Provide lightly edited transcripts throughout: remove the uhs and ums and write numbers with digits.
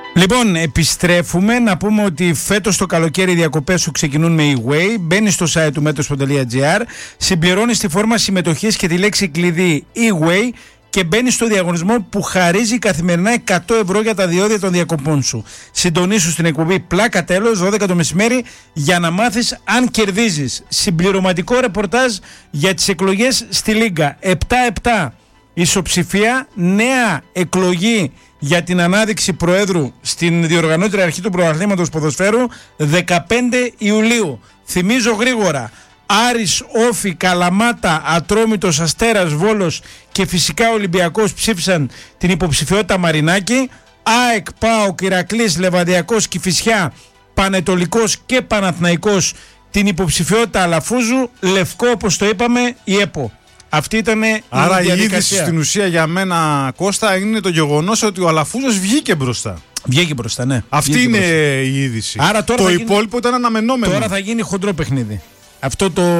Λοιπόν, επιστρέφουμε να πούμε ότι φέτος το καλοκαίρι οι διακοπές σου ξεκινούν με e-way. Μπαίνεις στο site του metros.gr, συμπληρώνεις τη φόρμα συμμετοχής και τη λέξη κλειδί e-way και μπαίνεις στο διαγωνισμό που χαρίζει καθημερινά 100 ευρώ για τα διόδια των διακοπών σου. Συντονίσου στην εκπομπή Πλάκα Τέλος, 12 το μεσημέρι, για να μάθεις αν κερδίζεις. Συμπληρωματικό ρεπορτάζ για τις εκλογές στη Λίγκα. 7-7 ισοψηφία, νέα εκλογή για την ανάδειξη Προέδρου στην διοργανώτρια αρχή του πρωταθλήματος ποδοσφαίρου 15 Ιουλίου. Θυμίζω γρήγορα: Άρης, Όφη, Καλαμάτα, Ατρόμητος, Αστέρας, Βόλος και φυσικά Ολυμπιακός ψήφισαν την υποψηφιότητα Μαρινάκη. ΑΕΚ, ΠΑΟΚ, Ηρακλής, Λεβαδιακός, Κηφισιά, Πανετολικός και Παναθηναϊκός την υποψηφιότητα Αλαφούζου. Λευκό, όπως το είπαμε, η ΕΠΟ. Αυτή ήταν η διαδικασία. Η είδηση στην ουσία για μένα, Κώστα, είναι το γεγονός ότι ο Αλαφούζος βγήκε μπροστά. Βγήκε μπροστά, ναι. Αυτή είναι η είδηση. Άρα τώρα το υπόλοιπο ήταν αναμενόμενο. Τώρα θα γίνει χοντρό παιχνίδι. Αυτό το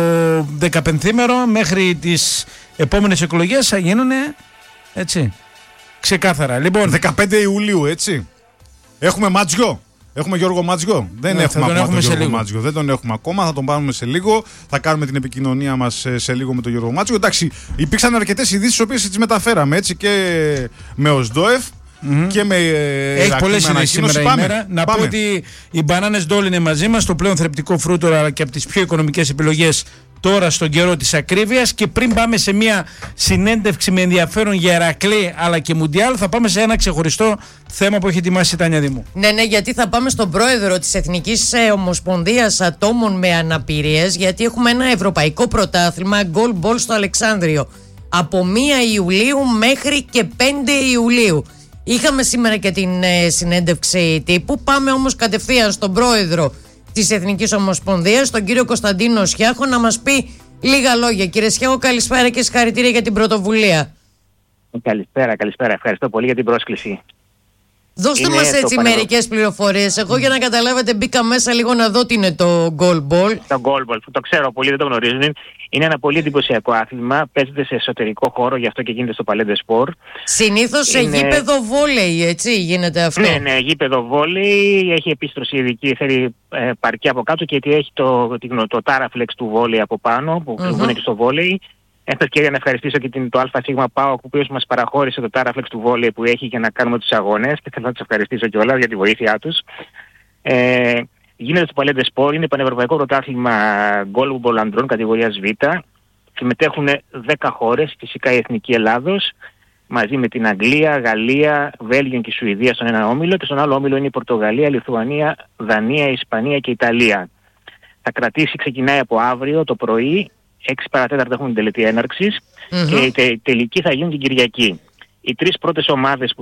15μέρο μέχρι τις επόμενες εκλογές θα γίνουν έτσι. Ξεκάθαρα. Λοιπόν, 15 Ιουλίου, έτσι. Έχουμε Ματζιό. Έχουμε Γιώργο Ματζιό. Δεν έχουμε ακόμα τον Γιώργο Ματζιό. Δεν τον έχουμε ακόμα. Θα τον πάρουμε σε λίγο. Θα κάνουμε την επικοινωνία μας σε λίγο με τον Γιώργο Ματζιό. Εντάξει, υπήρξαν αρκετές ειδήσεις τις οποίες τις μεταφέραμε έτσι και με ΟΣΔΟΕΦ. Και με έχει πολλές ειδήσεις σήμερα η μέρα. Να πω ότι οι μπανάνες Ντόλ είναι μαζί μας, το πλέον θρεπτικό φρούτο αλλά και από τις πιο οικονομικές επιλογές τώρα στον καιρό της ακρίβειας. Και πριν πάμε σε μια συνέντευξη με ενδιαφέρον για Ηρακλή αλλά και Μουντιάλ, θα πάμε σε ένα ξεχωριστό θέμα που έχει ετοιμάσει η Τάνια Δήμου. Ναι, γιατί θα πάμε στον πρόεδρο της Εθνικής Ομοσπονδίας Ατόμων με Αναπηρίες, γιατί έχουμε ένα ευρωπαϊκό πρωτάθλημα Goal Ball στο Αλεξάνδριο από 1 Ιουλίου μέχρι και 5 Ιουλίου. Είχαμε σήμερα και την συνέντευξη τύπου. Πάμε όμως κατευθείαν στον πρόεδρο της Εθνικής Ομοσπονδίας, τον κύριο Κωνσταντίνο Σιάχο, να μας πει λίγα λόγια. Κύριε Σιάχο, καλησπέρα και συγχαρητήρια για την πρωτοβουλία. Καλησπέρα. Ευχαριστώ πολύ για την πρόσκληση. Δώστε μας έτσι μερικές πληροφορίες. Εγώ για να καταλάβετε μπήκα μέσα λίγο να δω τι είναι το Goal Ball. Το Goal Ball, το ξέρω, πολλοί δεν το γνωρίζουν. Είναι ένα πολύ εντυπωσιακό άθλημα. Παίζεται σε εσωτερικό χώρο, γι' αυτό και γίνεται στο Palais des Sports. Συνήθως σε γήπεδο βόλεϊ, έτσι γίνεται αυτό. Ναι, γήπεδο βόλεϊ. Έχει επίστρωση ειδική, θέλει παρκή από κάτω και έχει το τάραφλεξ του βόλεϊ από πάνω, που χρησιμοποιούν και στο βόλεϊ. Έχω ευκαιρία να ευχαριστήσω και το ΑΣ ΠΑΟΚ, ο οποίος μας παραχώρησε το τάραφλεξ του βόλεϊ που έχει για να κάνουμε τους αγώνες, και θέλω να τους ευχαριστήσω κιόλας για τη βοήθειά τους. Γίνεται στο Palais des Sports, είναι πανευρωπαϊκό πρωτάθλημα Goal Ball ανδρών κατηγορίας Β. Συμμετέχουν 10 χώρες, φυσικά η Εθνική Ελλάδος, μαζί με την Αγγλία, Γαλλία, Βέλγιο και Σουηδία στον ένα όμιλο, και στον άλλο όμιλο είναι η Πορτογαλία, Λιθουανία, Δανία, Ισπανία και Ιταλία. Θα κρατήσει, ξεκινάει από αύριο το πρωί. 6 παρατέταρτα έχουν την τελετή έναρξης και η τελική θα γίνει την Κυριακή. Οι 3 πρώτες ομάδες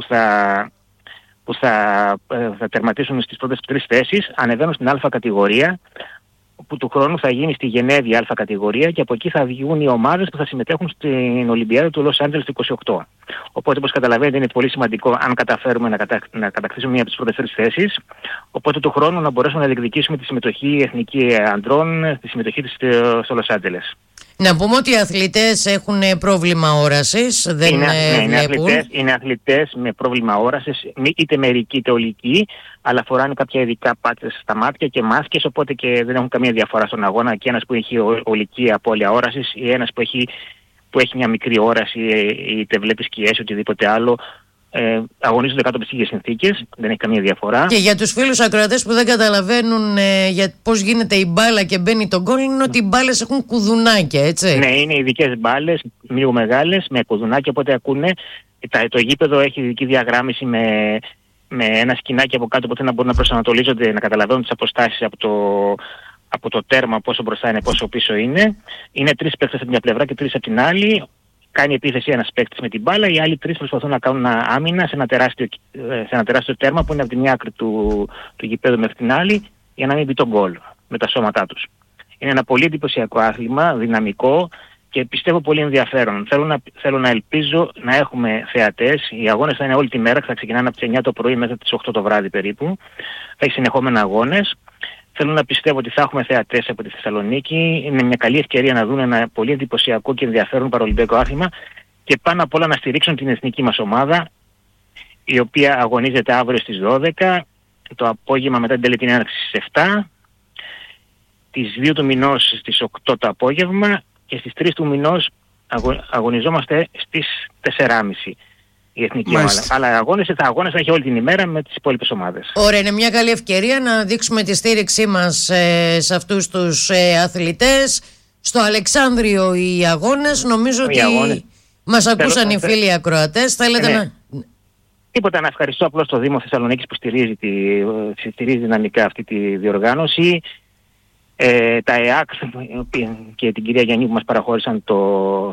που θα τερματίσουν στις πρώτες 3 θέσεις ανεβαίνουν στην Α κατηγορία, που του χρόνου θα γίνει στη Γενέβη Α κατηγορία, και από εκεί θα βγουν οι ομάδες που θα συμμετέχουν στην Ολυμπιάδα του Λος Άντζελες του 28. Οπότε, όπως καταλαβαίνετε, είναι πολύ σημαντικό αν καταφέρουμε να κατακτήσουμε μία από τις πρώτες 3 θέσεις. Οπότε του χρόνου να μπορέσουμε να διεκδικήσουμε τη συμμετοχή εθνική ανδρών, τη συμμετοχή της στο Λος Άντζελες. Να πούμε ότι οι αθλητές έχουν πρόβλημα όρασης, δεν είναι αθλητές με πρόβλημα όρασης, είτε μερικοί είτε ολικοί, αλλά φοράνε κάποια ειδικά πάτες στα μάτια και μάσκες, οπότε και δεν έχουν καμία διαφορά στον αγώνα, και ένας που έχει ολική απώλεια όρασης ή ένας που έχει μια μικρή όραση, είτε βλέπει σκιές ή οτιδήποτε άλλο. Αγωνίζονται κάτω από τις ίδιες συνθήκες, δεν έχει καμία διαφορά. Και για τους φίλους ακροατές που δεν καταλαβαίνουν για πώς γίνεται η μπάλα και μπαίνει το γκολ, είναι ότι οι μπάλες έχουν κουδουνάκια, έτσι. Ναι, είναι ειδικές μπάλες, λίγο μεγάλες, με κουδουνάκια, οπότε ακούνε. Το γήπεδο έχει ειδική διαγράμμιση με ένα σκηνάκι από κάτω, οπότε να μπορούν να προσανατολίζονται, να καταλαβαίνουν τις αποστάσεις από το τέρμα, πόσο μπροστά είναι, πόσο πίσω είναι. Είναι 3 παίκτες από μια πλευρά και 3 από την άλλη. Κάνει επίθεση ένας παίκτης με την μπάλα, οι άλλοι 3 προσπαθούν να κάνουν άμυνα σε ένα τεράστιο τέρμα που είναι από τη μια άκρη του γηπέδου μέχρι την άλλη, για να μην μπει τον γκολ με τα σώματά τους. Είναι ένα πολύ εντυπωσιακό άθλημα, δυναμικό και πιστεύω πολύ ενδιαφέρον. Θέλω να ελπίζω να έχουμε θεατές. Οι αγώνες θα είναι όλη τη μέρα, θα ξεκινάνε από τις 9 το πρωί μέχρι τις 8 το βράδυ περίπου. Θα έχει συνεχόμενα αγώνες. Θέλω να πιστεύω ότι θα έχουμε θεατές από τη Θεσσαλονίκη. Είναι μια καλή ευκαιρία να δουν ένα πολύ εντυπωσιακό και ενδιαφέρον παραολυμπιακό άθλημα, και πάνω απ' όλα να στηρίξουν την εθνική μας ομάδα. η οποία αγωνίζεται αύριο στις 12, το απόγευμα μετά την τελετή έναρξη στις 7, τις 2 του μηνός στις 8 το απόγευμα και στις 3 του μηνός αγωνιζόμαστε στις 4.30 η εθνική ομάδα. Αλλά αγώνες θα έχει όλη την ημέρα με τις υπόλοιπες ομάδες. Ωραία, είναι μια καλή ευκαιρία να δείξουμε τη στήριξή μας σε αυτούς τους αθλητές. Στο Αλεξάνδριο οι αγώνες, νομίζω ότι μας ακούσαν οι φίλοι ακροατές. Θέλετε να... Τίποτα, να ευχαριστώ απλώς το Δήμο Θεσσαλονίκης που στηρίζει δυναμικά αυτή τη διοργάνωση. Τα ΕΑΚ και την κυρία Γιάννη που μας παραχώρησαν το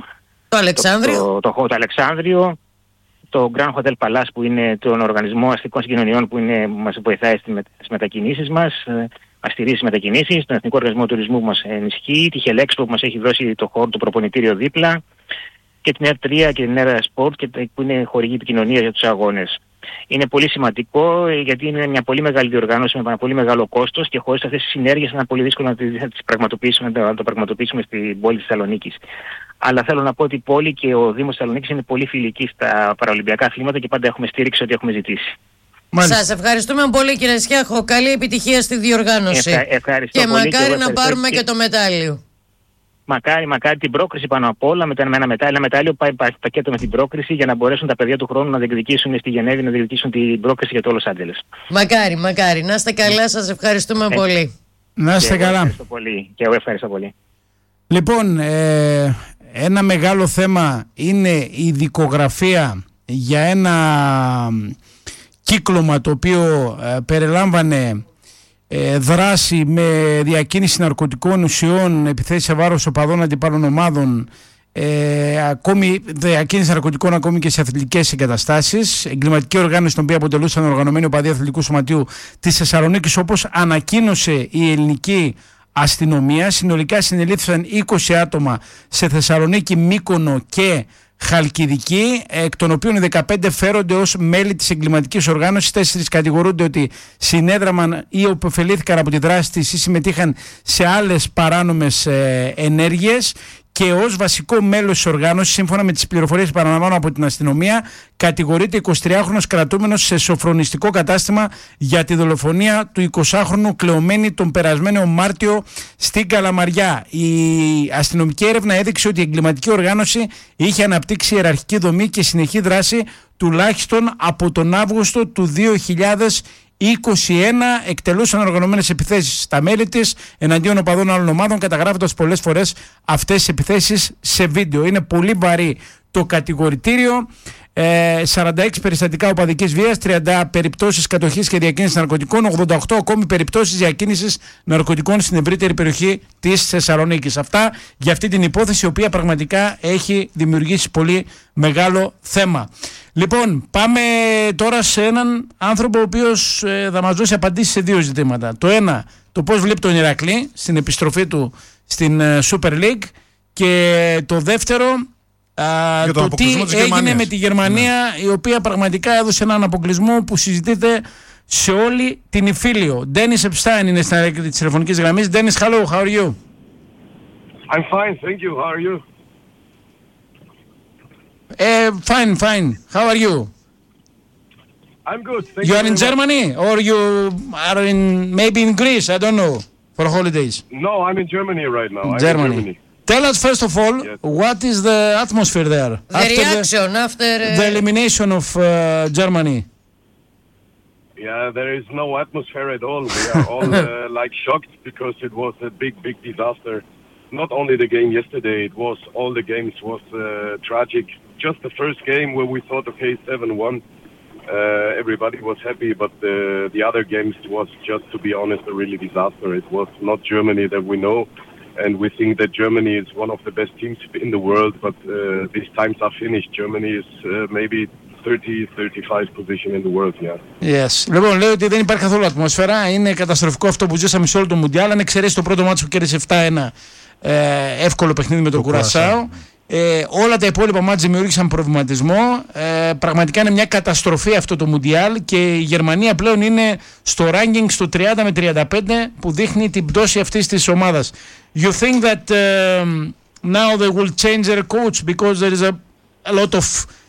Αλεξάνδριο, το Grand Hotel Palace που είναι τον Οργανισμό Αστικών Συγκοινωνιών που μας βοηθάει στις μετακινήσεις μας, μας στηρίζει στις μετακινήσεις, τον Εθνικό Οργανισμό Τουρισμού που μας ενισχύει, τη Χελέξπο που μας έχει δώσει το χώρο, το προπονητήριο δίπλα και την ΕΡΤ3 και την ΕΡΤ Sport που είναι χορηγή επικοινωνίας για τους αγώνες. Είναι πολύ σημαντικό γιατί είναι μια πολύ μεγάλη διοργάνωση με ένα πολύ μεγάλο κόστος και χωρίς αυτές τις συνέργειες είναι πολύ δύσκολο να τις πραγματοποιήσουμε στην πόλη της Θεσσαλονίκης. Αλλά θέλω να πω ότι η πόλη και ο Δήμος Θεσσαλονίκης είναι πολύ φιλικοί στα παραολυμπιακά αθλήματα και πάντα έχουμε στήριξη ό,τι έχουμε ζητήσει. Σας ευχαριστούμε πολύ, κύριε Σιάχο. Καλή επιτυχία στη διοργάνωση. Ευχαριστώ και πολύ μακάρι να πάρουμε και το μετάλλιο. Μακάρι την πρόκριση πάνω απ' όλα, με ένα μετάλλιο πάει πακέτο με την πρόκριση για να μπορέσουν τα παιδιά του χρόνου να διεκδικήσουν στη Γενέβη, να διεκδικήσουν την πρόκριση για το Λος Άντζελες. Μακάρι. Να είστε καλά, σας ευχαριστούμε πολύ. Να είστε καλά. Ευχαριστώ πολύ. Και εγώ ευχαριστώ πολύ. Λοιπόν, ένα μεγάλο θέμα είναι η δικογραφία για ένα κύκλωμα το οποίο περιλάμβανε δράση με διακίνηση ναρκωτικών ουσιών, επιθέσεις σε βάρος οπαδών αντιπάλων ομάδων, ακόμη διακίνηση ναρκωτικών ακόμη και σε αθλητικές εγκαταστάσεις, εγκληματική οργάνωση την οποία αποτελούσαν οργανωμένοι οπαδοί Αθλητικού Σωματείου της Θεσσαλονίκης, όπως ανακοίνωσε η ελληνική αστυνομία. Συνολικά συνελήφθησαν 20 άτομα σε Θεσσαλονίκη, Μύκονο και Χαλκιδική, εκ των οποίων οι 15 φέρονται ως μέλη της εγκληματικής οργάνωσης. 4 κατηγορούνται ότι συνέδραμαν ή υποφελήθηκαν από τη δράση της ή συμμετείχαν σε άλλες παράνομες ενέργειες. Και ως βασικό μέλος της οργάνωσης, σύμφωνα με τις πληροφορίες που παραλαμβάνω από την αστυνομία, κατηγορείται 23χρονος κρατούμενος σε σοφρονιστικό κατάστημα για τη δολοφονία του 20χρονου Κλεωμένη τον περασμένο Μάρτιο στην Καλαμαριά. Η αστυνομική έρευνα έδειξε ότι η εγκληματική οργάνωση είχε αναπτύξει ιεραρχική δομή και συνεχή δράση τουλάχιστον από τον Αύγουστο του 2021, εκτελούσαν οργανωμένες επιθέσεις στα μέλη της εναντίον οπαδών άλλων ομάδων, καταγράφοντας πολλές φορές αυτές τις επιθέσεις σε βίντεο. Είναι πολύ βαρύ το κατηγορητήριο. 46 περιστατικά οπαδικής βίας, 30 περιπτώσεις κατοχής και διακίνησης ναρκωτικών, 88 ακόμη περιπτώσεις διακίνησης ναρκωτικών στην ευρύτερη περιοχή της Θεσσαλονίκης. Αυτά για αυτή την υπόθεση, η οποία πραγματικά έχει δημιουργήσει πολύ μεγάλο θέμα. Λοιπόν, πάμε τώρα σε έναν άνθρωπο ο οποίος θα μας δώσει απαντήσεις σε 2 ζητήματα. Το ένα, το πώς βλέπει τον Ηρακλή στην επιστροφή του στην Super League, και το δεύτερο, το τι έγινε με τη Γερμανία, η οποία πραγματικά έδωσε έναν αποκλεισμό που συζητείται σε όλη την Ιφίλιο. Ντένις Επστάιν είναι στην άκρη της τηλεφωνικής γραμμής. Ντένις, hello, how are you? I'm fine, thank you. How are you? Fine. How are you? I'm good. Thank You you are in Germany or you are maybe in Greece? I don't know, for holidays. No, I'm in Germany right now. Germany. Tell us first of all, what is the atmosphere there? The reaction after the elimination of Germany. Yeah, there is no atmosphere at all. We are all like shocked because it was a big disaster. Not only the game yesterday, it was all the games was tragic. Just the first game where we thought, okay, 7-1, everybody was happy, but the other games was just, to be honest, a really disaster. It was not Germany that we know, and we think that Germany is one of the best teams in the world, but these times are finished. Germany is maybe 30-35 position in the world, yeah. Yes. Λοιπόν, λέει ότι δεν υπάρχει καθόλου ατμόσφαιρα. Είναι καταστροφικό αυτό που ζήσαμε σε όλο το Μουντιάλ. Αν εξαιρέσει το πρώτο μάτσο που κέρδισε 7-1, εύκολο παιχνίδι με τον Κουρασάο. Όλα τα υπόλοιπα μάτς δημιούργησαν προβληματισμό. Πραγματικά είναι μια καταστροφή αυτό το Μουντιάλ, και η Γερμανία πλέον είναι στο ranking στο 30 με 35, που δείχνει την πτώση αυτής της ομάδας. You think that now they will change their coach because there is a lot of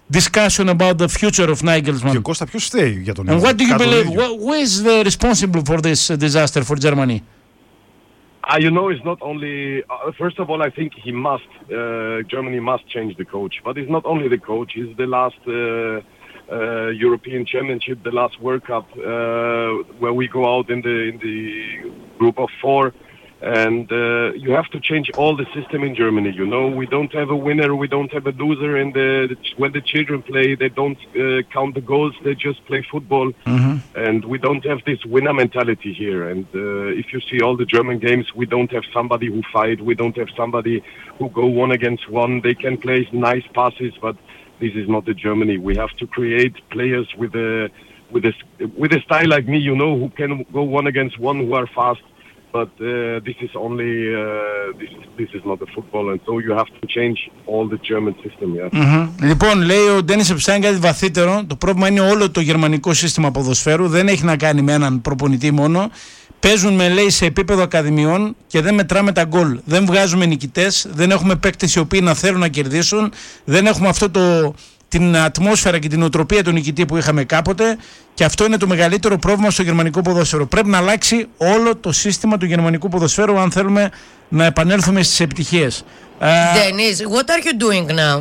discussion about the future of Nagelsmann. Και Κώστα, ποιος φταίει για τον And what do you believe? Who is the responsible for this disaster for Germany? You know, it's not only. First of all, I think Germany must change the coach. But it's not only the coach. It's the last European Championship, the last World Cup, where we go out in the group of 4. And you have to change all the system in Germany. You know, we don't have a winner, we don't have a loser. And when the children play, they don't count the goals; they just play football. Mm-hmm. And we don't have this winner mentality here. And if you see all the German games, we don't have somebody who fight. We don't have somebody who go 1 against 1. They can play nice passes, but this is not the Germany. We have to create players with a style like me, you know, who can go 1 against 1, who are fast. But this is only this is not a football, and so you have to change all the German system. Yeah. Mm-hmm. Λοιπόν, λέει ο Ντένις Επστάιν κάτι βαθύτερο. Το πρόβλημα είναι όλο το γερμανικό σύστημα ποδοσφαίρου. Δεν έχει να κάνει με έναν προπονητή μόνο. Παίζουν με, λέει, σε επίπεδο ακαδημιών και δεν μετράμε τα γκολ. Δεν βγάζουμε νικητές. Δεν έχουμε παίκτες οι οποίοι να θέλουν να κερδίσουν. Δεν έχουμε την ατμόσφαιρα και την οτροπία του νικητή που είχαμε κάποτε, και αυτό είναι το μεγαλύτερο πρόβλημα στο γερμανικό ποδόσφαιρο. Πρέπει να αλλάξει όλο το σύστημα του γερμανικού ποδοσφαίρου αν θέλουμε να επανέλθουμε στις επιτυχίες. Dennis, what are you doing now?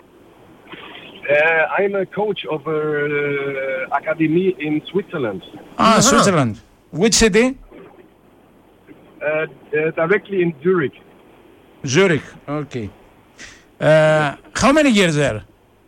I'm a coach of academy in Switzerland. Switzerland. Which city? Directly in Zurich. Zurich, okay. How many years there?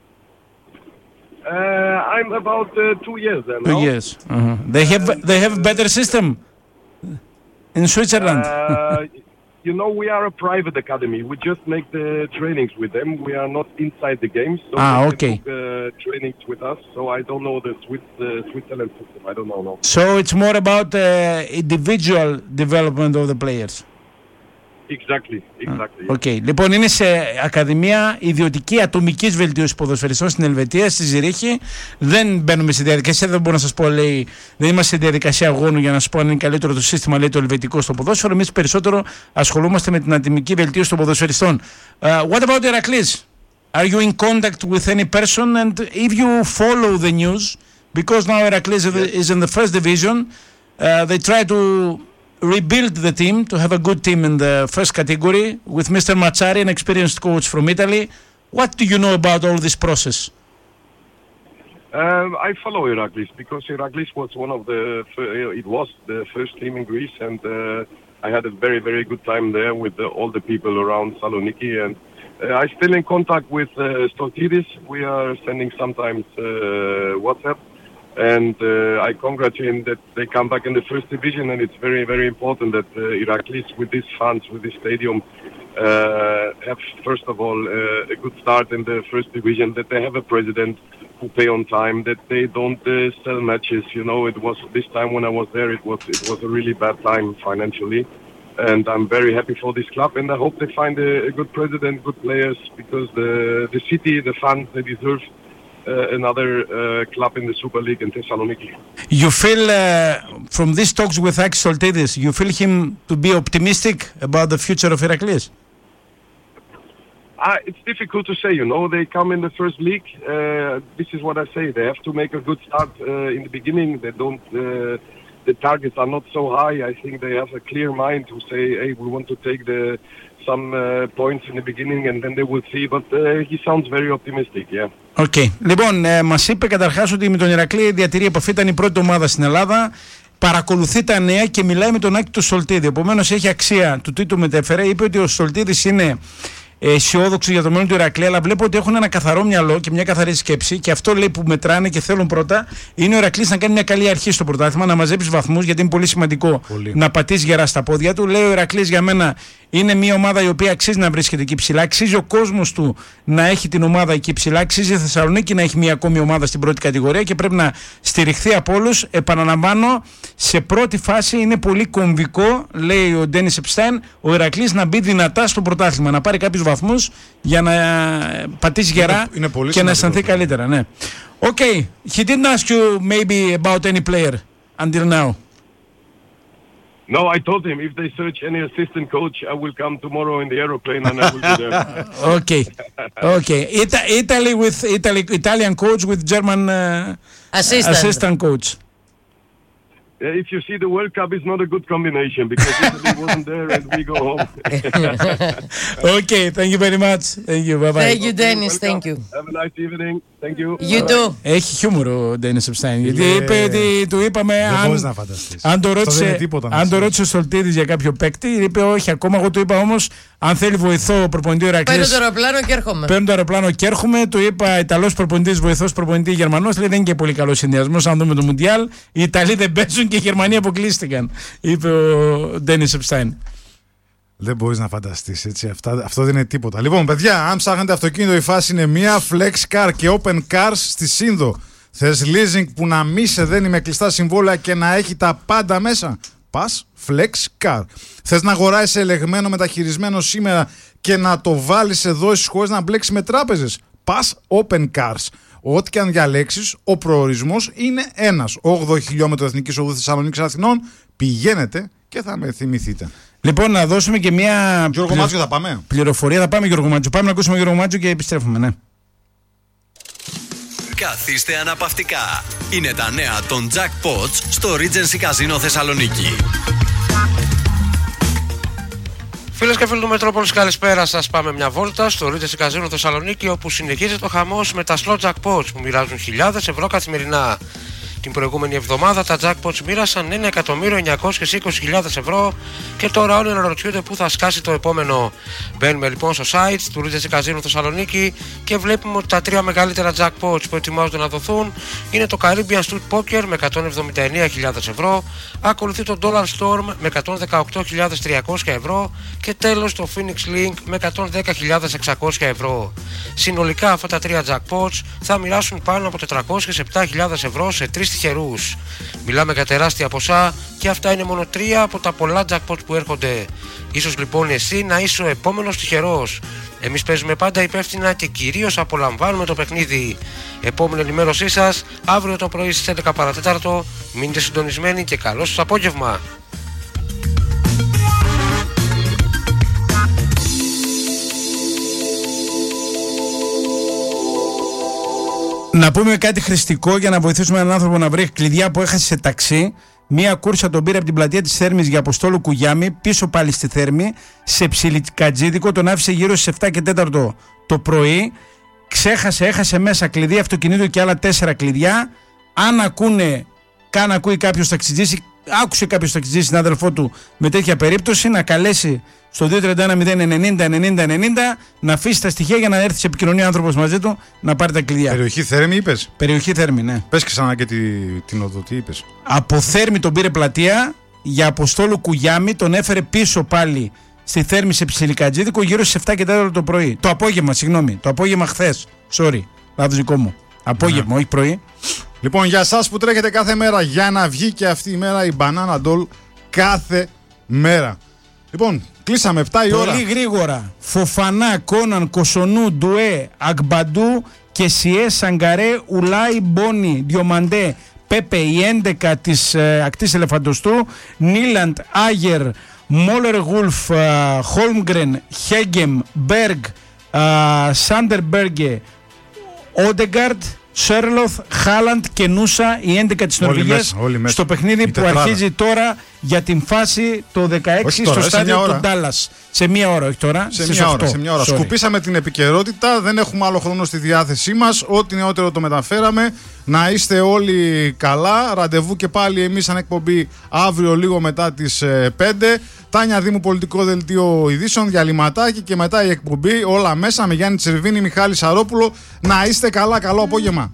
I'm about 2 years there now. 2 years. Uh-huh. They have a better system in Switzerland. You know, we are a private academy. We just make the trainings with them. We are not inside the games. So okay. They book, trainings with us. So I don't know the Switzerland system. I don't know. No. So it's more about individual development of the players. Exactly. Okay. Λοιπόν, είναι σε ακαδημία ιδιωτική ατομικής βελτίωσης ποδοσφαιριστών στην Ελβετία, στη Ζηρίχη. Δεν μπαίνουμε στη διαδικασία, δεν μπορώ να σας πω, λέει, δεν είμαστε στη διαδικασία αγώνου για να σας πω αν είναι καλύτερο το σύστημα, λέει, το ελβετικό στο ποδόσφαιρο. Εμείς περισσότερο ασχολούμαστε με την ατομική βελτίωση των ποδοσφαιριστών. What about Iraklis? Are you in contact with any person? And if you follow the news, because now Iraklis is in the first division, they try to rebuild the team to have a good team in the first category with Mr. Mazzari, an experienced coach from Italy. What do you know about all this process? I follow Iraklis because Iraklis was it was the first team in Greece, and I had a very, very good time there with all the people around Saloniki, and I'm still in contact with Stoltidis. We are sending sometimes WhatsApp. And I congratulate him that they come back in the first division, and it's very, very important that Iraklis, with these funds, with this stadium, have first of all a good start in the first division. That they have a president who pay on time. That they don't sell matches. You know, it was this time when I was there. It was a really bad time financially, and I'm very happy for this club. And I hope they find a good president, good players, because the city, the fans, they deserve another club in the Super League in Thessaloniki. You feel from these talks with Akis Stoltidis, you feel him to be optimistic about the future of Iraklis? It's difficult to say, you know. They come in the first league. This is what I say. They have to make a good start in the beginning. They don't. The targets are not so high. I think they have a clear mind to say, "Hey, we want to take some points in the beginning, and then they will see." But he sounds very optimistic. Yeah. Okay. Λοιπόν, μας είπε καταρχάς ότι με τον Ηρακλή διατηρεί επαφή, ήταν η πρώτη ομάδα στην Ελλάδα. Παρακολουθεί τα νέα και μιλάει με τον Άκη του Στολτίδη. Επομένως, έχει αξία του τι του μετέφερε. Είπε ότι ο Στολτίδης είναι αισιόδοξο για το μέλλον του Ηρακλή, αλλά βλέπω ότι έχουν ένα καθαρό μυαλό και μια καθαρή σκέψη. Και αυτό, λέει, που μετράνε και θέλουν πρώτα είναι ο Ηρακλής να κάνει μια καλή αρχή στο πρωτάθλημα, να μαζέψει βαθμούς, γιατί είναι πολύ σημαντικό να πατήσει γερά στα πόδια του. Λέει ο Ηρακλής, για μένα είναι μια ομάδα η οποία αξίζει να βρίσκεται εκεί ψηλά. Αξίζει ο κόσμος του να έχει την ομάδα εκεί ψηλά. Αξίζει η Θεσσαλονίκη να έχει μια ακόμη ομάδα στην πρώτη κατηγορία και πρέπει να στηριχθεί από όλους. Επαναλαμβάνω, σε πρώτη φάση είναι πολύ κομβικό, λέει ο Ντένις Επστάιν, ο Ηρακλής να μπει δυνατά στο πρωτάθλημα, να πάρει κάποιους βαθμούς για να πατήσει γερά και να αισθανθεί καλύτερα. Ναι. Okay, he didn't ask you maybe about any player until now. No, I told him if they search any assistant coach, I will come tomorrow in the aeroplane and I will be there. Okay. Italian coach with German assistant coach. If you see the World Cup, it's not a good combination because Italy wasn't there and we go home. Okay, thank you very much. Thank you, bye bye. Thank you, Dennis, thank you. Have a nice evening. Thank you. You too. Έχει χιούμορ ο Ντένις Επστάιν. Γιατί είπε ότι του είπαμε αν το ρώτησε ο Στολτίδης για κάποιο παίκτη, είπε όχι ακόμα. Εγώ του είπα όμως αν θέλει βοηθό προπονητή ο Ηρακλής. Παίρνω το αεροπλάνο και έρχομαι. Παίρνω το αεροπλάνο και έρχομαι. Του είπα Ιταλός προπονητής, βοηθός προπονητή Γερμανός. Λέει δεν είναι και πολύ καλό συνδυασμός. Αν δούμε το Μουντιάλ, οι Ιταλοί δεν παίζουν και οι Γερμανοί αποκλείστηκαν. Είπε ο Ντένις Επστάιν. Δεν μπορείς να φανταστείς έτσι. Αυτό δεν είναι τίποτα. Λοιπόν, παιδιά, αν ψάχνετε αυτοκίνητο, η φάση είναι μία. Flex Car και Open Cars στη Σύνδο. Θες leasing που να μη σε δένει με κλειστά συμβόλαια και να έχει τα πάντα μέσα? Πας Flex Car. Θες να αγοράσεις ελεγμένο μεταχειρισμένο σήμερα και να το βάλεις εδώ στις χώρες να μπλέξεις με τράπεζες? Πας Open Cars. Ό,τι και αν διαλέξεις, ο προορισμός είναι ένας. 8 χιλιόμετρο Εθνικής Οδού Θεσσαλονίκης Αθηνών. Πηγαίνετε και θα με θυμηθείτε. Λοιπόν, να δώσουμε και μια Γιώργο Μάτζιο, θα πάμε. Πληροφορία. Θα πάμε, Γιώργο Μάτζιο. Πάμε να ακούσουμε Γιώργο Μάτζιο και επιστρέφουμε, ναι. Καθίστε αναπαυτικά. Είναι τα νέα των Jackpots στο Regency Casino Θεσσαλονίκη. Φίλες και φίλοι του Μετρόπολης, καλησπέρα σας. Πάμε μια βόλτα στο Regency Casino Θεσσαλονίκη, όπου συνεχίζεται ο χαμός με τα slot jackpots που μοιράζουν χιλιάδες ευρώ καθημερινά. Την προηγούμενη εβδομάδα τα jackpots μοίρασαν 1.920.000 ευρώ και τώρα όλοι αναρωτιούνται πού θα σκάσει το επόμενο. Μπαίνουμε λοιπόν στο site του Regency Casino Θεσσαλονίκη και βλέπουμε ότι τα τρία μεγαλύτερα jackpots που ετοιμάζονται να δοθούν είναι το Caribbean Street Poker με 179.000 ευρώ, ακολουθεί το Dollar Storm με 118.300 ευρώ και τέλος το Phoenix Link με 110.600 ευρώ. Συνολικά αυτά τα τρία jackpots θα μοιράσουν πάνω από 407.000 ευρώ σε τρεις τυχερούς. Μιλάμε για τεράστια ποσά και αυτά είναι μόνο τρία από τα πολλά jackpots που έρχονται. Ίσως λοιπόν εσύ να είσαι ο επόμενος τυχερός. Εμείς παίζουμε πάντα υπεύθυνα και κυρίως απολαμβάνουμε το παιχνίδι. Επόμενη ενημέρωσή σας αύριο το πρωί στις 11 παρατέταρτο. Μείνετε συντονισμένοι και καλό σας απόγευμα. Να πούμε κάτι χρηστικό για να βοηθήσουμε έναν άνθρωπο να βρει κλειδιά που έχασε σε ταξί. Μία κούρσα τον πήρε από την πλατεία της Θέρμης για Αποστόλου Κουγιάμι, πίσω πάλι στη Θέρμη, σε ψιλικατζίδικο. Τον άφησε γύρω στις 7 και 4 το πρωί. Έχασε μέσα κλειδί αυτοκινήτου και άλλα 4 κλειδιά. Αν ακούει κάποιος ταξιτζής, άκουσε κάποιος ταξιτζής συνάδελφό του με τέτοια περίπτωση, να καλέσει στο 231-090-90-90 να αφήσει τα στοιχεία για να έρθει σε επικοινωνία άνθρωπος μαζί του να πάρει τα κλειδιά. Περιοχή Θέρμη είπες? Περιοχή Θέρμη, ναι. Πες και σαν και την οδό, τι είπες? Από Θέρμη τον πήρε πλατεία για Αποστόλου Κουγιάμι, τον έφερε πίσω πάλι στη Θέρμη σε Ψιλικατζίδικο γύρω στις 7 και 4 το πρωί. Το απόγευμα χθες. Sorry, λάθος δικό μου. Απόγευμα, όχι πρωί. Λοιπόν, για εσάς που τρέχετε κάθε μέρα για να βγει και αυτή η μέρα η Banana Doll κάθε μέρα. Λοιπόν, κλείσαμε 7 η ώρα. Πολύ γρήγορα. Φοφανά, Κόναν, Κοσονού, Ντουέ, Ακμπαντού και Σιέ, Σαγκαρέ, Ουλάι, Μπόνι, Διομαντέ, Πέπε, η 11 της ακτής Ελεφαντοστού, Νίλαντ, Άγερ, Μόλερ Γουλφ, Χόλμγκρεν, Χέγκεμ, Μπέργκ, Σάντερμπεργκε, Όντεγκαρντ, Σέρλοθ, Χάλαντ και Νούσα, η 11 της Νορβηγίας, στο παιχνίδι που αρχίζει τώρα για την φάση το 16 στο στάδιο του Ντάλλας. Σε μία ώρα, όχι τώρα. Σε μία ώρα. Σκουπίσαμε την επικαιρότητα, δεν έχουμε άλλο χρόνο στη διάθεσή μας. Ό,τι νεότερο το μεταφέραμε. Να είστε όλοι καλά. Ραντεβού και πάλι εμείς σαν εκπομπή αύριο λίγο μετά τις 5. Τάνια Δήμου, πολιτικό δελτίο ειδήσεων, διαλυματάκι και μετά η εκπομπή. Όλα μέσα με Γιάννη Τσερβίνη, Μιχάλη Σαρόπουλο. Να είστε καλά, καλό απόγευμα.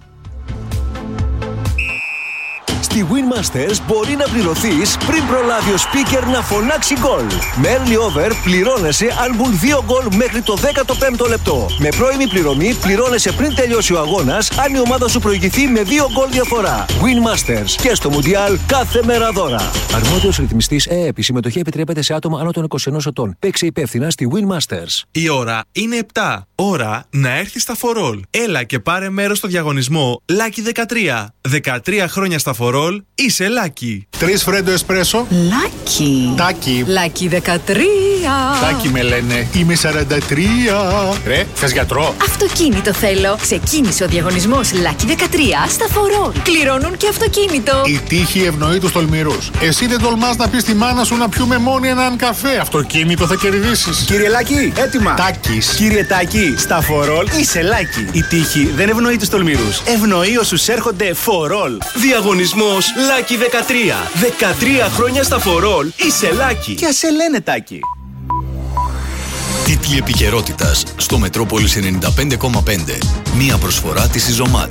Στη Winmasters μπορεί να πληρωθείς πριν προλάβει ο speaker να φωνάξει γκολ. Με early over πληρώνεσαι αν μπουν 2 γκολ μέχρι το 15ο λεπτό. Με πρώιμη πληρωμή πληρώνεσαι πριν τελειώσει ο αγώνας αν η ομάδα σου προηγηθεί με 2 γκολ διαφορά. Winmasters και στο Μουντιάλ κάθε μέρα δώρα. Αρμόδιος ρυθμιστής ΕΕΠ. Η συμμετοχή επιτρέπεται σε άτομα άνω των 21 ετών. Παίξε υπεύθυνα στη Winmasters. Η ώρα είναι 7. Ώρα να έρθει στα For All. Έλα και πάρε μέρος στο διαγωνισμό Lucky 13. 13 χρόνια στα For All φορόλ είσαι Lucky. 3 φρέντο εσπρέσο. Lucky. Τάκι. Lucky 13. Τάκι με λένε. Είμαι 43. Ρε, θες γιατρό? Αυτοκίνητο θέλω. Ξεκίνησε ο διαγωνισμός Lucky 13 στα φορόλ. Κληρώνουν και αυτοκίνητο. Η τύχη ευνοεί τους τολμηρούς. Εσύ δεν τολμάς να πεις στη μάνα σου να πιούμε μόνοι έναν καφέ. Αυτοκίνητο θα κερδίσεις. Κύριε Λάκη, έτοιμα. Τάκης. Κύριε Τάκη, στα φορόλ είσαι Λάκη. Η τύχη δεν ευνοεί τους τολμηρούς. Ευνοεί όσους έρχονται φορόλ. Διαγωνισμός Lucky 13. 13 χρόνια στα φορόλ είσαι Lucky. Και ας σε λένε Τάκη. Τίτλοι επικαιρότητας στο Μετρόπολης 95,5. Μία προσφορά της Ιζωμάτ.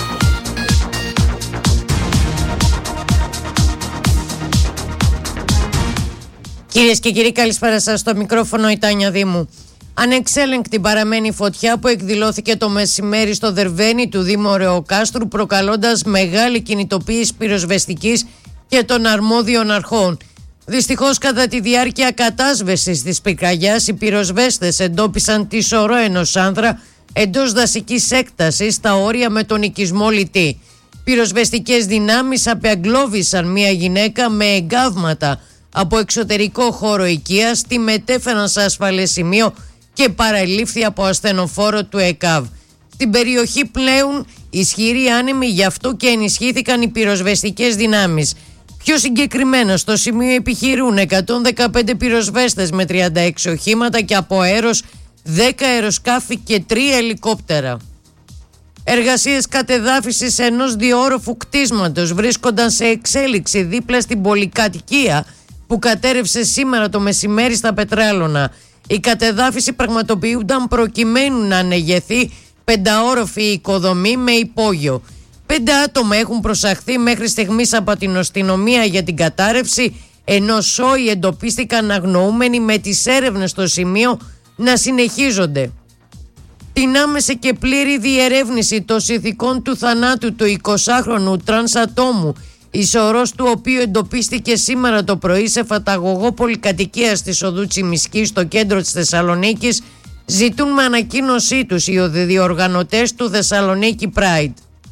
Κυρίες και κύριοι, καλησπέρα σας. Στο μικρόφωνο η Τάνια Δήμου. Ανεξέλεγκτη παραμένει η φωτιά που εκδηλώθηκε το μεσημέρι στο Δερβαίνι του Δήμου Ωρεοκάστρου, προκαλώντας μεγάλη κινητοποίηση πυροσβεστικής και των αρμόδιων αρχών. Δυστυχώς, κατά τη διάρκεια κατάσβεσης της πυρκαγιάς, οι πυροσβέστες εντόπισαν τη σωρό ενός άνδρα εντός δασικής έκτασης στα όρια με τον οικισμό Λιτή. Πυροσβεστικές δυνάμεις απεγκλώβησαν μια γυναίκα με εγκάβματα από εξωτερικό χώρο οικίας, τη μετέφεραν σε ασφαλές σημείο και παραλήφθη από ασθενοφόρο του ΕΚΑΒ. Στην περιοχή πλέουν ισχυροί άνεμοι, γι' αυτό και ενισχύθηκαν οι πυροσβεστικές δυνάμεις. Πιο συγκεκριμένα, στο σημείο επιχειρούν 115 πυροσβέστες με 36 οχήματα και από αέρος 10 αεροσκάφη και 3 ελικόπτερα. Εργασίες κατεδάφισης ενός διόροφου κτίσματος βρίσκονταν σε εξέλιξη δίπλα στην πολυκατοικία που κατέρευσε σήμερα το μεσημέρι στα Πετράλωνα. Η κατεδάφιση πραγματοποιούνταν προκειμένου να ανεγεθεί 5όροφη οικοδομή με υπόγειο. 5 άτομα έχουν προσαχθεί μέχρι στιγμής από την αστυνομία για την κατάρρευση, ενώ σόι εντοπίστηκαν αγνοούμενοι, με τις έρευνες στο σημείο να συνεχίζονται. Την άμεση και πλήρη διερεύνηση των συνθηκών του θανάτου του 20χρονου τρανς ατόμου, η σωρός του οποίου εντοπίστηκε σήμερα το πρωί σε φαταγωγό πολυκατοικίας της οδού Τσιμισκής στο κέντρο της Θεσσαλονίκης, ζητούν με ανακοίνωσή τους οι διοργανωτές του Θεσσαλονίκη Pride.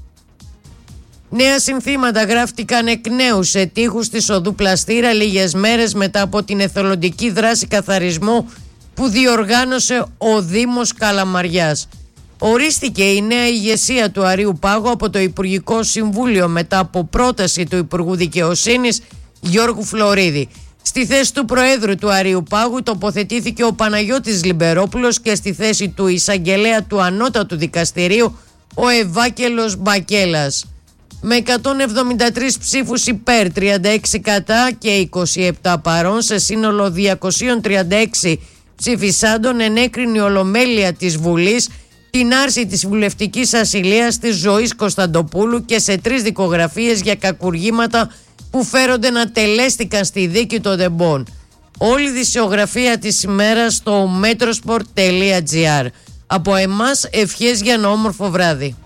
Νέα συνθήματα γράφτηκαν εκ νέου σε τοίχους της οδού Πλαστήρα λίγες μέρες μετά από την εθελοντική δράση καθαρισμού που διοργάνωσε ο Δήμος Καλαμαριάς. Ορίστηκε η νέα ηγεσία του Αρείου Πάγου από το Υπουργικό Συμβούλιο μετά από πρόταση του Υπουργού Δικαιοσύνης Γιώργου Φλωρίδη. Στη θέση του Προέδρου του Αρείου Πάγου τοποθετήθηκε ο Παναγιώτης Λιμπερόπουλος και στη θέση του εισαγγελέα του Ανώτατου Δικαστηρίου ο Ευάγγελος Μπακέλας. Με 173 ψήφους υπέρ, 36 κατά και 27 παρών, σε σύνολο 236 ψηφισάντων, ενέκρινε η Ολομέλεια της Βουλής την άρση της βουλευτικής ασυλίας της Ζωής Κωνσταντοπούλου και σε 3 δικογραφίες για κακουργήματα που φέρονται να τελέστηκαν στη δίκη των Δεμπών. Όλη η δισιογραφία της ημέρας στο metrosport.gr. Από εμάς ευχές για ένα όμορφο βράδυ.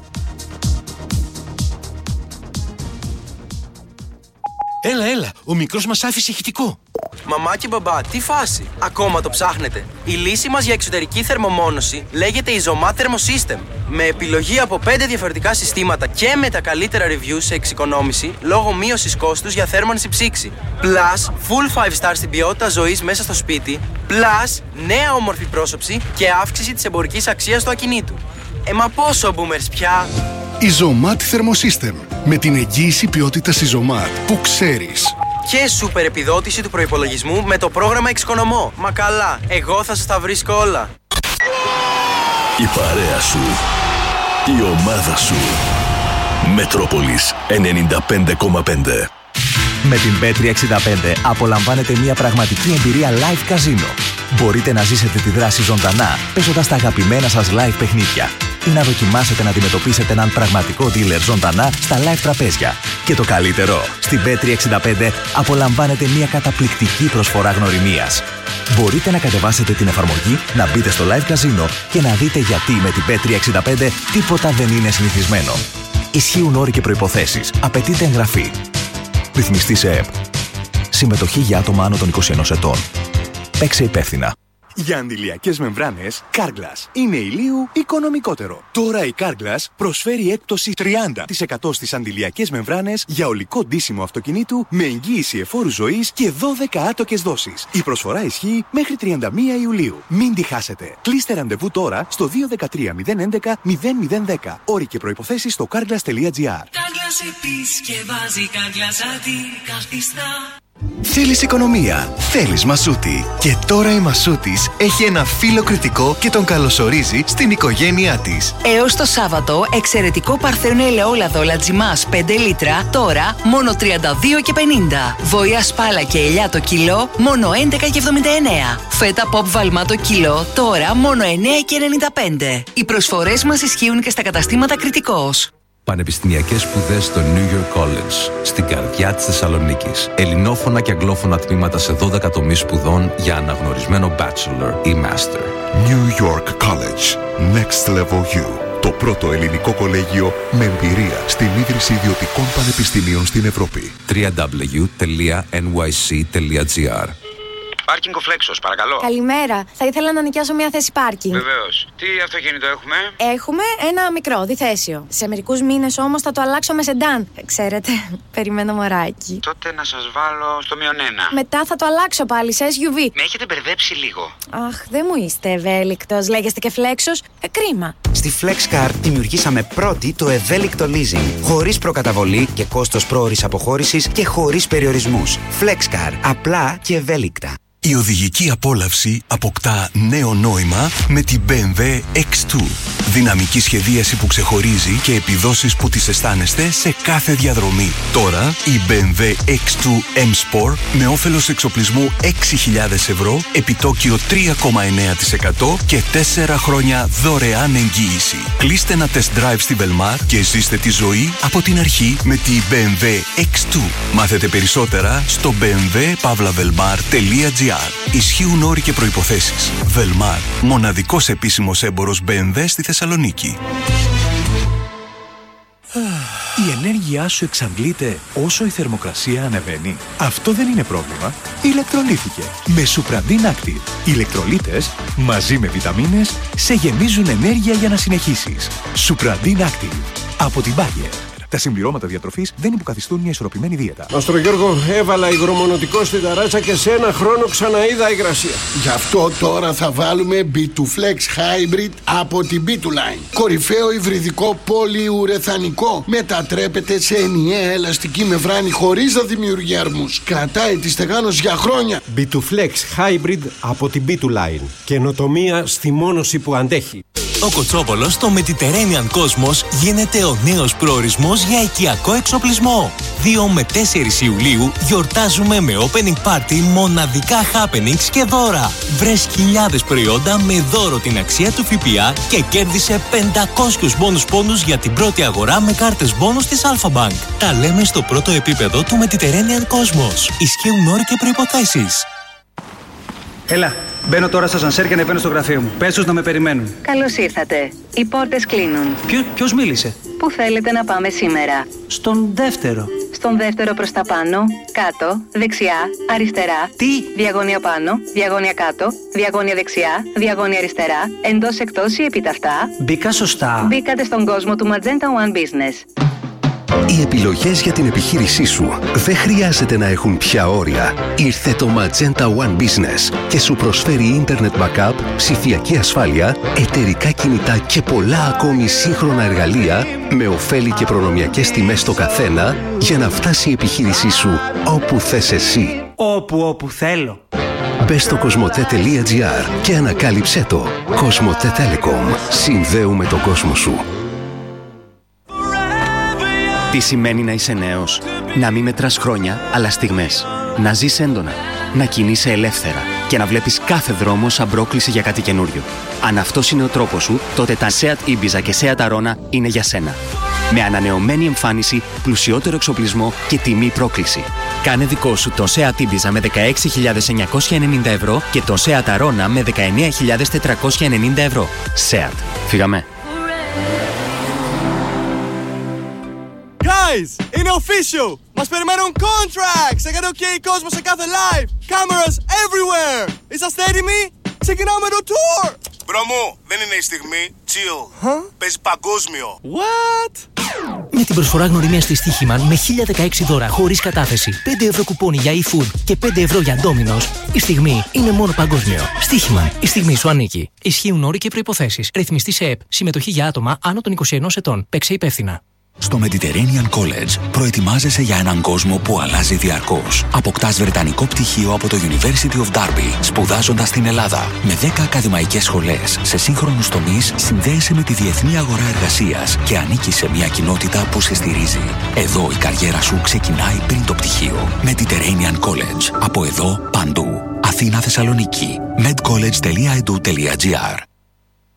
Έλα, ο μικρός μας άφησε ηχητικό. Μαμά και μπαμπά, τι φάση, ακόμα το ψάχνετε? Η λύση μας για εξωτερική θερμομόνωση λέγεται Izomat Thermosystem. Με επιλογή από 5 διαφορετικά συστήματα και με τα καλύτερα reviews σε εξοικονόμηση λόγω μείωσης κόστους για θέρμανση ψήξη. Plus, full 5 star στην ποιότητα ζωής μέσα στο σπίτι. Plus, νέα όμορφη πρόσωψη και αύξηση της εμπορικής αξίας του ακινήτου. Μα πόσο boomers πια! Izomat Thermosystem. Με την εγγύηση ποιότητας Izomat που ξέρεις. Και σούπερ επιδότηση του προϋπολογισμού με το πρόγραμμα Εξοικονομώ. Μα καλά, εγώ θα σας τα βρίσκω όλα. Η παρέα σου. Η ομάδα σου. Μετρόπολης 95,5. Με την Bet365 απολαμβάνετε μια πραγματική εμπειρία live καζίνο. Μπορείτε να ζήσετε τη δράση ζωντανά, παίζοντας τα αγαπημένα σας live παιχνίδια ή να δοκιμάσετε να αντιμετωπίσετε έναν πραγματικό dealer ζωντανά στα live τραπέζια. Και το καλύτερο, στην Bet365 απολαμβάνετε μια καταπληκτική προσφορά γνωριμίας. Μπορείτε να κατεβάσετε την εφαρμογή, να μπείτε στο live καζίνο και να δείτε γιατί με την Bet365 τίποτα δεν είναι συνηθισμένο. Ισχύουν όροι και προϋποθέσεις. Απαιτείται εγγραφή. Ρυθμιστή σε ΕΕΠ. Συμμετοχή για άτομα άνω των 21 ετών. Παίξε υπεύθυνα. Για αντιλιακές μεμβράνες, Carglass είναι ηλίου οικονομικότερο. Τώρα η Carglass προσφέρει έκπτωση 30% στις αντιλιακές μεμβράνες για ολικό ντύσιμο αυτοκινήτου με εγγύηση εφόρου ζωής και 12 άτοκες δόσεις. Η προσφορά ισχύει μέχρι 31 Ιουλίου. Μην τη χάσετε. Κλείστε ραντεβού τώρα στο 213-011-0010. Όροι και προϋποθέσεις στο carglass.gr. Θέλεις οικονομία, θέλεις Μασούτη. Και τώρα η Μασούτης έχει ένα φίλο κριτικό και τον καλωσορίζει στην οικογένειά της. Έως το Σάββατο, εξαιρετικό παρθένο ελαιόλαδο Λατζιμάς 5 λίτρα, τώρα μόνο 32,50. Βοήα σπάλα και ελιά το κιλό, μόνο 11,79. Φέτα pop βαλμά το κιλό, τώρα μόνο 9,95. Οι προσφορές μας ισχύουν και στα καταστήματα Κριτικός. Πανεπιστημιακές σπουδές στο New York College, στην καρδιά της Θεσσαλονίκης. Ελληνόφωνα και αγγλόφωνα τμήματα σε 12 τομείς σπουδών για αναγνωρισμένο bachelor ή master. New York College. Next Level U. Το πρώτο ελληνικό κολέγιο με εμπειρία στην ίδρυση ιδιωτικών πανεπιστημίων στην Ευρώπη. www.nyc.gr. Πάρκινγκ ο Φλέξος, παρακαλώ. Καλημέρα. Θα ήθελα να νοικιάσω μια θέση πάρκινγκ. Βεβαίως. Τι αυτοκίνητο έχουμε? Έχουμε ένα μικρό, διθέσιο. Σε μερικούς μήνες όμως θα το αλλάξω με σεντάν. Ξέρετε, περιμένω μωράκι. Τότε να σας βάλω στο -1. Μετά θα το αλλάξω πάλι σε SUV. Με έχετε μπερδέψει λίγο. Αχ, δεν μου είστε ευέλικτος. Λέγεστε και Φλέξος. Κρίμα. Στη FlexCar δημιουργήσαμε πρώτη το ευέλικτο leasing. Χωρίς προκαταβολή και κόστος πρόωρης αποχώρησης και χωρίς περιορισμούς. FlexCar. Απλά και ευέλικτα. Η οδηγική απόλαυση αποκτά νέο νόημα με την BMW X2. Δυναμική σχεδίαση που ξεχωρίζει και επιδόσεις που τις αισθάνεστε σε κάθε διαδρομή. Τώρα η BMW X2 M-Sport με όφελος εξοπλισμού 6.000 ευρώ, επιτόκιο 3,9% και 4 χρόνια δωρεάν εγγύηση. Κλείστε ένα test drive στη Velmar και ζήστε τη ζωή από την αρχή με τη BMW X2. Μάθετε περισσότερα στο bmw-velmar.gr. Ισχύουν όροι και προϋποθέσεις. Velmar, μοναδικός επίσημος έμπορος BMW στη Θεσσαλονίκη. Η ενέργειά σου εξαντλείται όσο η θερμοκρασία ανεβαίνει. Αυτό δεν είναι πρόβλημα. Ηλεκτρολύθηκε με Supradin Active. Οι ηλεκτρολίτες μαζί με βιταμίνες σε γεμίζουν ενέργεια για να συνεχίσεις. Supradin Active από την Bayer. Τα συμπληρώματα διατροφής δεν υποκαθιστούν μια ισορροπημένη δίαιτα. Άστρο Γιώργο, έβαλα υγρομονωτικό στην ταράτσα και σε ένα χρόνο ξαναείδα υγρασία. Γι' αυτό τώρα θα βάλουμε B2Flex Hybrid από την B2Line. Κορυφαίο υβριδικό πολυουρεθανικό. Μετατρέπεται σε ενιαία ελαστική μεμβράνη χωρίς να δημιουργεί αρμούς. Κρατάει τη στεγάνωση για χρόνια. B2Flex Hybrid από την B2Line. Καινοτομία στη μόνωση που αντέχει. Ο Κοτσόπολος στο Mediterranean Cosmos γίνεται ο νέος προορισμός για οικιακό εξοπλισμό. 2 με 4 Ιουλίου γιορτάζουμε με opening party μοναδικά happenings και δώρα. Βρες χιλιάδες προϊόντα με δώρο την αξία του ΦΠΑ και κέρδισε 500 μπόνους πόντους για την πρώτη αγορά με κάρτες μπόνους της Alpha Bank. Τα λέμε στο πρώτο επίπεδο του Mediterranean Cosmos. Ισχύουν όροι και προϋποθέσεις. Έλα, μπαίνω τώρα στα σανσέρ και ανεβαίνω στο γραφείο μου. Πες τους να με περιμένουν. Καλώς ήρθατε. Οι πόρτες κλείνουν. Ποιος μίλησε? Πού θέλετε να πάμε σήμερα? Στον δεύτερο. Στον δεύτερο προς τα πάνω, κάτω, δεξιά, αριστερά. Τι? Διαγώνια πάνω, διαγώνια κάτω, διαγώνια δεξιά, διαγώνια αριστερά, εντός εκτός ή επιταυτά. Μπήκα σωστά. Μπήκατε στον κόσμο του Magenta One Business. Οι επιλογές για την επιχείρησή σου δεν χρειάζεται να έχουν πια όρια. Ήρθε το Magenta One Business και σου προσφέρει Internet Backup, ψηφιακή ασφάλεια, εταιρικά κινητά και πολλά ακόμη σύγχρονα εργαλεία με ωφέλη και προνομιακές τιμές στο καθένα για να φτάσει η επιχείρησή σου όπου θες εσύ. Όπου θέλω. Μπες στο cosmote.gr και ανακάλυψέ το. Cosmote Telecom. Συνδέουμε τον κόσμο σου. Τι σημαίνει να είσαι νέος? Να μην μετράς χρόνια, αλλά στιγμές. Να ζεις έντονα. Να κινείσαι ελεύθερα. Και να βλέπεις κάθε δρόμο σαν πρόκληση για κάτι καινούριο. Αν αυτός είναι ο τρόπος σου, τότε τα Seat Ibiza και Seat Arona είναι για σένα. Με ανανεωμένη εμφάνιση, πλουσιότερο εξοπλισμό και τιμή πρόκληση. Κάνε δικό σου το Seat Ibiza με 16.990 ευρώ και το Seat Arona με 19.490 ευρώ. Seat. Φύγαμε. Guys, είναι official! Μας περιμένουν contracts! Έκανε OK κόσμο σε κάθε live! Cameras everywhere! Είσαστε έτοιμοι? Ξεκινάμε το tour! Μπρο μου, δεν είναι η στιγμή. Chill. Παίζει παγκόσμιο. What? Με την προσφορά γνωριμίας της Στοίχημαν με 1016 δώρα χωρίς κατάθεση, 5 ευρώ κουπόνι για eFood και 5 ευρώ για Domino's, η στιγμή είναι μόνο παγκόσμιο. Στοίχημαν, η στιγμή σου ανήκει. Ισχύουν όροι και προϋποθέσεις. Ρυθμιστή σε ΕΠ. Συμμετοχή για άτομα άνω των 21 ετών. Παίξε υπεύθυνα. Στο Mediterranean College προετοιμάζεσαι για έναν κόσμο που αλλάζει διαρκώς. Αποκτάς βρετανικό πτυχίο από το University of Derby, σπουδάζοντας στην Ελλάδα. Με 10 ακαδημαϊκές σχολές σε σύγχρονους τομείς, συνδέεσαι με τη διεθνή αγορά εργασίας και ανήκεις σε μια κοινότητα που σε στηρίζει. Εδώ η καριέρα σου ξεκινάει πριν το πτυχίο. Mediterranean College. Από εδώ παντού. Αθήνα, Θεσσαλονίκη. medcollege.edu.gr